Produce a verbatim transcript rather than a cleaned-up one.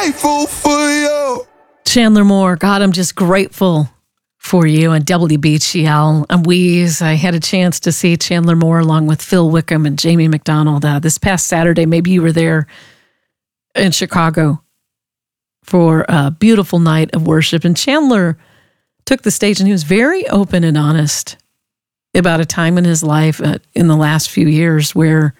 grateful for you. Chandler Moore, God, I'm just grateful for you. And W B G L, I'm Wheeze. I had a chance to see Chandler Moore along with Phil Wickham and Jamie McDonald uh, this past Saturday. Maybe you were there in Chicago for a beautiful night of worship. And Chandler took the stage and he was very open and honest about a time in his life uh, in the last few years where